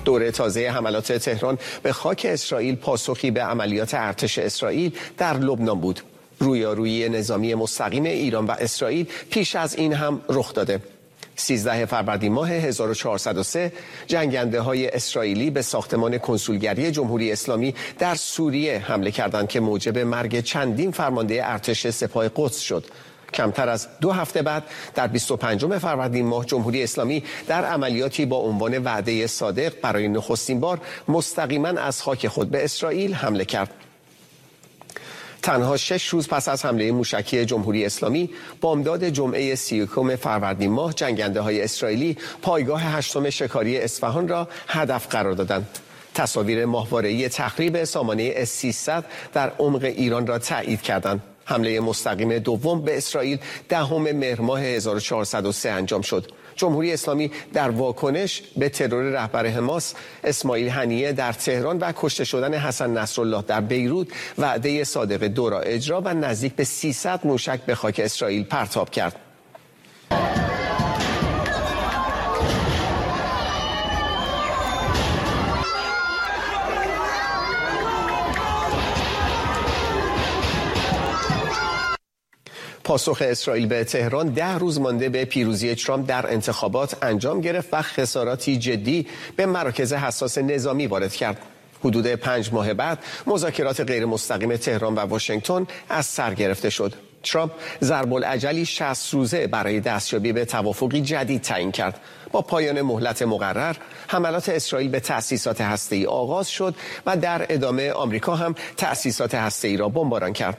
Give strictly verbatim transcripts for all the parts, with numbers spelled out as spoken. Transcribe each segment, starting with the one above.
دوره تازه حملات تهران به خاک اسرائیل پاسخی به عملیات ارتش اسرائیل در لبنان بود. رویارویی نظامی مستقیم ایران و اسرائیل پیش از این هم رخ داده. سیزده فروردین ماه هزار و چهارصد و سه جنگنده های اسرائیلی به ساختمان کنسولگری جمهوری اسلامی در سوریه حمله کردند که موجب مرگ چندین فرمانده ارتش سپاه قدس شد. کمتر از دو هفته بعد در بیست و پنجم فروردین ماه جمهوری اسلامی در عملیاتی با عنوان وعده صادق برای نخستین بار مستقیما از خاک خود به اسرائیل حمله کرد. تنها شش روز پس از حمله موشکی جمهوری اسلامی بامداد جمعه سی و یکم فروردین ماه جنگنده های اسرائیلی پایگاه هشتم شکاری اصفهان را هدف قرار دادند. تصاویر ماهواره‌ای تخریب سامانه اس سیصد در عمق ایران را تایید کردند. حمله مستقیم دوم به اسرائیل دهم مهر ماه هزار و چهارصد و سه انجام شد. جمهوری اسلامی در واکنش به ترور رهبر حماس اسماعیل هنیه در تهران و کشته شدن حسن نصرالله در بیروت وعده صادق دو را اجرا و نزدیک به سیصد موشک به خاک اسرائیل پرتاب کرد. پاسخ اسرائیل به تهران ده روز مانده به پیروزی ترامپ در انتخابات انجام گرفت و خساراتی جدی به مراکز حساس نظامی وارد کرد. حدود پنج ماه بعد مذاکرات غیر مستقیم تهران و واشنگتن از سر گرفته شد. ترامپ ضرب العجلی شصت روزه برای دستیابی به توافقی جدید تعیین کرد. با پایان مهلت مقرر، حملات اسرائیل به تأسیسات هسته‌ای آغاز شد و در ادامه آمریکا هم تأسیسات هسته‌ای را بمباران کرد.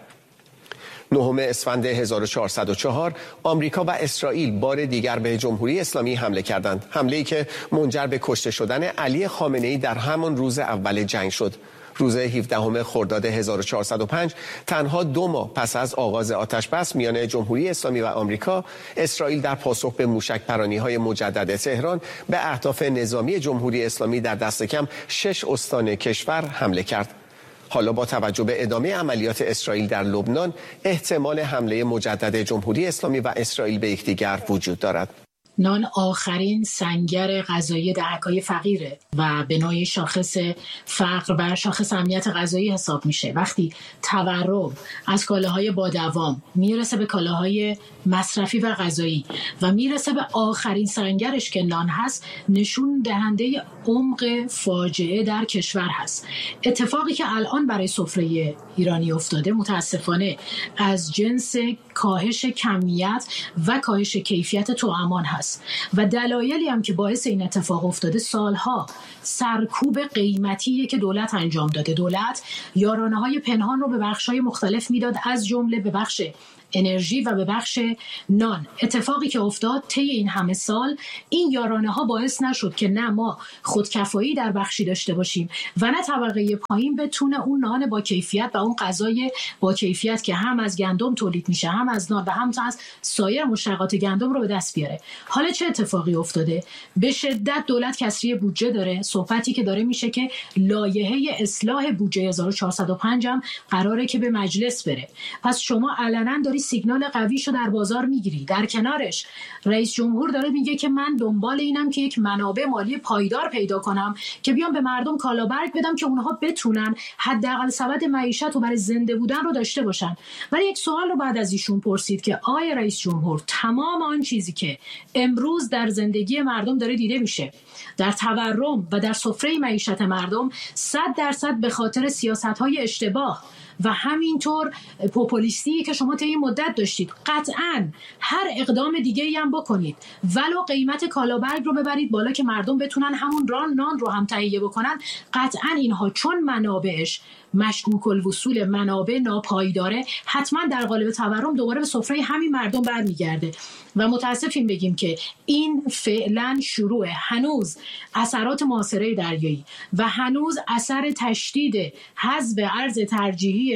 نهم اسفند هزار و چهارصد و چهار آمریکا و اسرائیل بار دیگر به جمهوری اسلامی حمله کردند. حمله‌ای که منجر به کشته شدن علی خامنه‌ای در همان روز اول جنگ شد. روز هفدهم خرداد هزار و چهارصد و پنج تنها دو ماه پس از آغاز آتش‌بس میان جمهوری اسلامی و آمریکا، اسرائیل در پاسخ به موشک‌پرانی‌های مجدد تهران به اهداف نظامی جمهوری اسلامی در دست کم شش استان کشور حمله کرد. حالا با توجه به ادامه عملیات اسرائیل در لبنان، احتمال حمله مجدد جمهوری اسلامی و اسرائیل به یکدیگر وجود دارد. نان آخرین سنگر غذایی دهک‌های فقیره و به نوعی شاخص فقر و شاخص امنیت غذایی حساب میشه. وقتی تورم از کالاهای با دوام میرسه به کالاهای مصرفی و غذایی و میرسه به آخرین سنگرش که نان هست، نشون دهنده عمق فاجعه در کشور هست. اتفاقی که الان برای سفره ایرانی افتاده متاسفانه از جنس کاهش کمیت و کاهش کیفیت توأمان هست و دلایلی هم که باعث این اتفاق افتاده سالها سرکوب قیمتیه که دولت انجام داده. دولت یارانه‌های پنهان رو به بخش‌های مختلف میداد، از جمله به بخش انرژی و به بخش نان. اتفاقی که افتاد طی این همه سال، این یارانه ها باعث نشد که نه ما خودکفایی در بخشی داشته باشیم و نه طبقه پایین بتونه اون نان با کیفیت و اون غذای با کیفیت که هم از گندم تولید میشه، هم از نان و هم از سایر مشتقات گندم رو به دست بیاره. حالا چه اتفاقی افتاده؟ به شدت دولت کسری بودجه داره. صحبتی که داره میشه که لایحه اصلاح بودجه هزار و چهارصد و پنج هم قراره که به مجلس بره. پس شما علنا داری سیگنال قویشو در بازار میگیری. در کنارش رئیس جمهور داره میگه که من دنبال اینم که یک منابع مالی پایدار پیدا کنم که بیام به مردم کالابرگ بدم که اونها بتونن حداقل سبد معیشت و برای زنده بودن رو داشته باشن. ولی یک سوال رو بعد از ایشون پرسید که آیا رئیس جمهور تمام آن چیزی که امروز در زندگی مردم داره دیده میشه، در تورم و در سفره معیشت مردم، صد درصد به خاطر سیاست‌های اشتباه و همینطور پوپولیستی که شما طی این مدت داشتید، قطعاً هر اقدام دیگه‌ای هم بکنید ولو قیمت کالابرگ رو ببرید بالا که مردم بتونن همون ران نان رو هم تهیه بکنن، قطعاً اینها چون منابعش مشکوک الوصول، منابع ناپایداره، حتما در قالب تورم دوباره به سفره همین مردم برمیگرده و متاسفیم بگیم که این فعلا شروع هنوز اثرات محاصره دریایی و هنوز اثر تشدید حذف ارز ترجیحی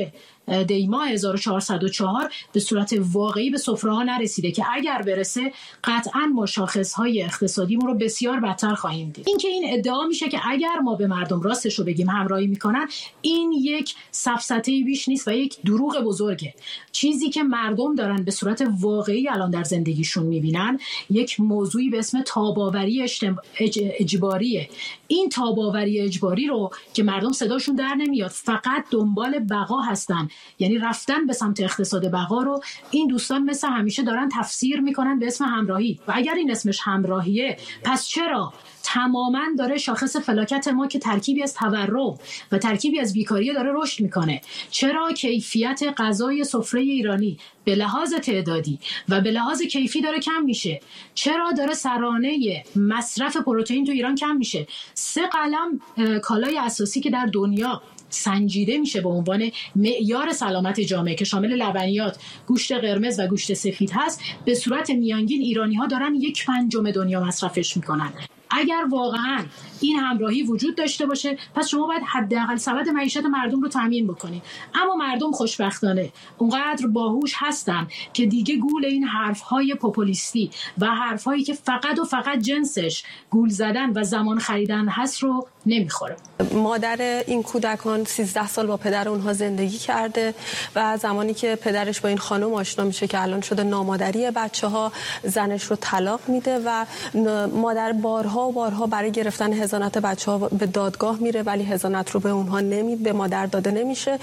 دی ماه هزار و چهارصد و چهار به صورت واقعی به سفره ها نرسیده که اگر برسه قطعاً ما شاخص‌های اقتصادیمون رو بسیار بدتر خواهیم دید. این که این ادعا میشه که اگر ما به مردم راستش رو بگیم همراهی میکنن، این یک سفسطه‌ای بیش نیست و یک دروغ بزرگه. چیزی که مردم دارن به صورت واقعی الان در زندگیشون میبینن یک موضوعی به اسم تاباوری اجتماع... اج... اجباریه. این تاباوری اجباری رو که مردم صداشون در نمیاد، فقط دنبال بقا هستن، یعنی رفتن به سمت اقتصاد بقا رو این دوستان مثل همیشه دارن تفسیر میکنن به اسم همراهی. و اگر این اسمش همراهیه، پس چرا تماماً داره شاخص فلاکت ما که ترکیبی از تورم و ترکیبی از بیکاری داره رشد میکنه؟ چرا کیفیت غذای سفره ایرانی به لحاظ تعدادی و به لحاظ کیفی داره کم میشه؟ چرا داره سرانه مصرف پروتئین تو ایران کم میشه؟ سه قلم کالای اساسی که در دنیا سنجیده میشه به عنوان معیار سلامت جامعه که شامل لبنیات، گوشت قرمز و گوشت سفید هست، به صورت میانگین ایرانی ها دارن یک پنجم دنیا مصرفش میکنن. اگر واقعا این همراهی وجود داشته باشه، پس شما باید حداقل سبد معیشت مردم رو تامین بکنید. اما مردم خوشبختانه اونقدر باهوش هستن که دیگه گول این حرف‌های پوپولیستی و حرف‌هایی که فقط و فقط جنسش گول زدن و زمان خریدن هست رو نمیخوره. مادر این کودکان سیزده سال با پدر اونها زندگی کرده و زمانی که پدرش با این خانم آشنا میشه که الان شده نامادری بچه‌ها، زنش رو طلاق میده و مادر بارها و بارها برای گرفتن حضانت بچه‌ها به دادگاه میره، ولی حضانت رو به اونها نمیده، به مادر داده نمیشه.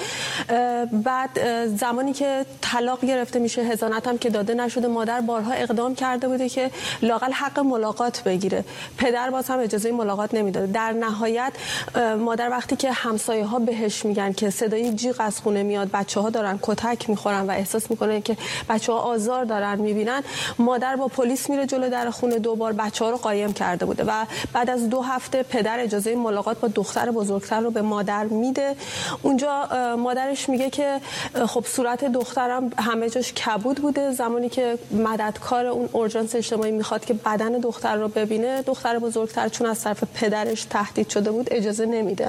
بعد زمانی که طلاق گرفته میشه، حضانت هم که داده نشده، مادر بارها اقدام کرده بوده که لااقل حق ملاقات بگیره، پدر باز هم اجازه ملاقات نمیداده. در نهایت مادر وقتی که همسایه ها بهش میگن که صدای جیغ از خونه میاد، بچه ها دارن کتک میخورن و احساس میکنه که بچه ها آزار دارن میبینن، مادر با پلیس میره جلو در خونه، دوبار بچه ها رو قایم کرده بوده و بعد از دو هفته پدر اجازه ملاقات با دختر بزرگتر رو به مادر میده. اونجا مادرش میگه که خب صورت دخترم همه جاش کبود بوده، زمانی که مددکار اون اورژانس اجتماعی میخواد که بدن دختر رو ببینه، دختر بزرگتر چون از طرف پدرش تهدید شده بود اجازه نمیده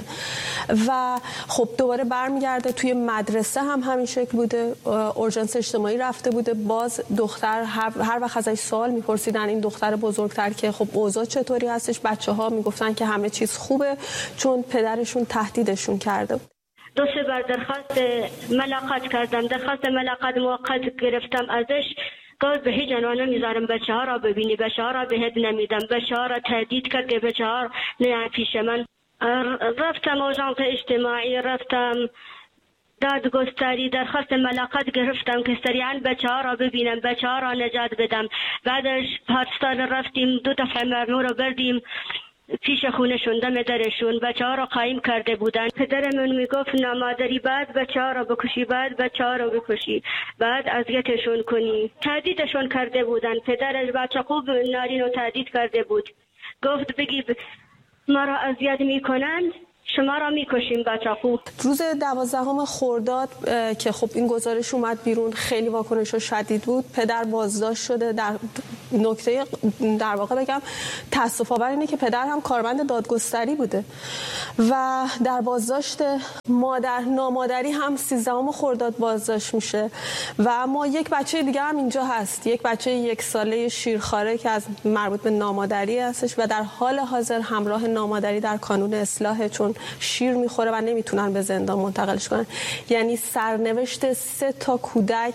و خب دوباره برمیگرده. توی مدرسه هم همین شکل بوده، اورژانس اجتماعی رفته بوده، باز دختر هر, هر وقت ازش سوال میپرسیدن این دختر بزرگتر که خب اوضاع چطوری هستش، بچه‌ها میگفتن که همه چیز خوبه چون پدرشون تهدیدشون کرده بود. دو سه بار درخواست ملاقات کردم، درخواست ملاقات موقت گرفتم ازش، گفت به هیچ عنوان نمیذارم بچه ها را ببینی، بچه ها را بهت نمیدم، بچه ها را تهدید کرد که بچه ها نه پیش من. رفتم اورژانس اجتماعی، رفتم دادگستری، درخواست ملاقات گرفتم که سریعا بچه ها را ببینم، بچه ها را نجات بدم. بعدش پاکستان رفتیم، دو دفعه مأمور رو بردیم پیش خونشون، دم درشون، بچه ها را قایم کرده بودن. پدرمون میگفت نامادری بعد بچه ها را بکشی، بعد بچه ها را بکشی، بعد اذیتشون کنی. تهدیدشون کرده بودن، پدرش بچه خوب نارین رو تهدید کرده بود، گفت بگی ما را اذیت میکنند شما را میکشیم بچه خوب. روز دوازدهم خرداد که خب این گزارش اومد بیرون، خیلی واکنش شدید بود. پدر بازداشت شده. در نکته در واقع بگم تأسف آور اینه که پدر هم کارمند دادگستری بوده و در بازداشت مادر نامادری هم سیزدهم خرداد بازداشت میشه و اما یک بچه دیگه هم اینجا هست، یک بچه یک ساله شیرخواره که از مربوط به نامادری هستش و در حال حاضر همراه نامادری در کانون اصلاح، چون شیر میخوره و نمیتونن به زندان منتقلش کنن. یعنی سرنوشت سه تا کودک،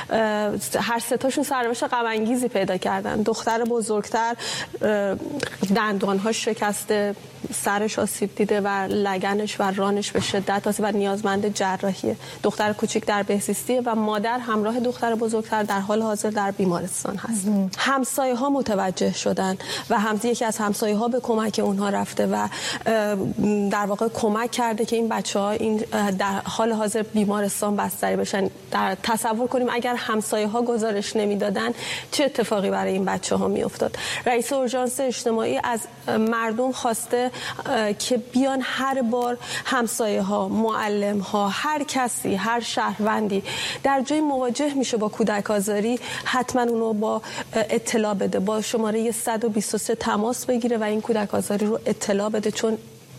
هر سه تاشون سرنوشت غم انگیزی پیدا کردن. دختر بزرگتر دندانهاش شکسته، سرش آسیب دیده و لگنش و رانش به شدت آسیب و نیازمند جراحیه. دختر کوچیک در بهزیستیه و مادر همراه دختر بزرگتر در حال حاضر در بیمارستان هست. همسایه ها متوجه شدن و هم یکی از همسایه ها به کمک اونها رفته و در واقع کمک کرده که این بچه ها این در حال حاضر بیمارستان بستری بشن. در تصور کنیم اگر همسایه ها گزارش نمیدادن چه اتفاقی برای این بچه ها می افتاد. رئیس اورژانس اجتماعی از مردم خواسته که بیان هر بار همسایه ها، معلم ها، هر کسی، هر شهروندی در جای مواجه میشه با کودک آزاری حتما اونو با اطلاع بده، با شماره صد و بیست و سه تماس بگیره و این کودک آزاری رو اطلاع بده، چون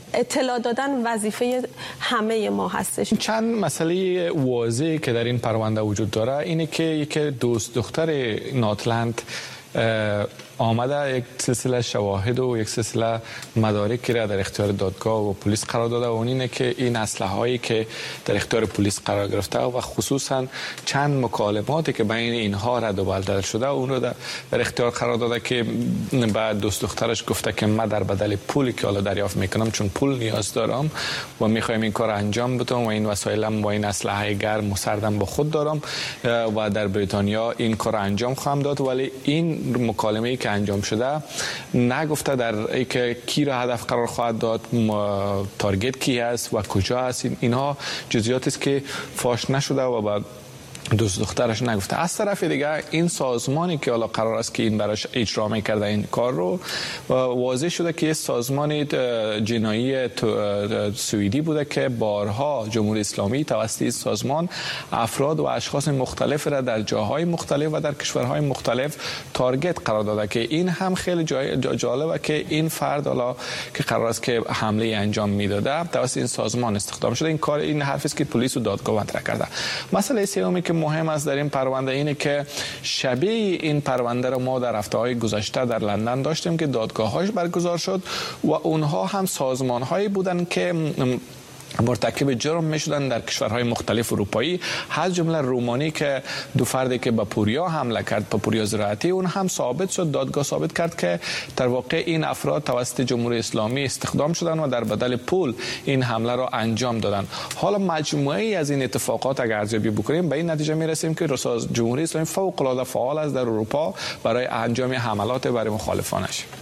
اطلاع دادن وظیفه همه ما هستش. چند مسئله واضحی که در این پرونده وجود داره اینه که یک دوست دختر ناتلند آمده یک سلسله شواهد و یک سلسله مدارکی را در اختیار دادگاه و پلیس قرار داده و اون اینه که این اسلحه هایی که در اختیار پلیس قرار گرفته و خصوصا چند مکالماتی که بین اینها رد و بدل شده اون رو در اختیار قرار داده که بعد دوست دخترش گفته که من در بدل پولی که حالا دریافت میکنم چون پول نیاز دارم و میخوایم این کار انجام بدم و این وسایلم با این اسلحه گرم و سردم با خود دارم و در بریتانیا این کار انجام خواهم داد، ولی این مکالمه‌ای که انجام شده نگفته در ای که کی را هدف قرار خواهد داد، تارگت کی است و کجا است. اینها جزئیاتی است که فاش نشده و بعد دوست دخترش نگفته. از طرف دیگه این سازمانی که حالا قرار است که این براش اجرا می‌کرده این کار رو واضح شده که سازمان جنایی سوئدی بوده که بارها جمهوری اسلامی توسط این سازمان افراد و اشخاص مختلف را در جاهای مختلف و در کشورهای مختلف تارگت قرار داده که این هم خیلی جالبه که این فرد حالا که قرار است که حمله انجام میداده توسط این سازمان استخدام شده. این کار این حرفی است که پلیس و دادگاه مطرح کرده. مسئله سومی که مهم است در این پرونده اینه که شبیه این پرونده رو ما در هفته‌های گذشته در لندن داشتیم که دادگاه‌هاش برگزار شد و اونها هم سازمان‌هایی بودن که مرتکب جرم میشدن در کشورهای مختلف اروپایی، از جمله رومانی که دو فردی که به پوریا حمله کرد، به پوریا زراعتی، اون هم ثابت شد، دادگاه ثابت کرد که در واقع این افراد توسط جمهوری اسلامی استخدام شدن و در بدل پول این حمله را انجام دادن. حالا مجموعه از این اتفاقات اگر ارزیابی بکنیم به این نتیجه میرسیم که جمهوری اسلامی فوق العاده فعال است در اروپا برای انجام حملات برای مخالفانش.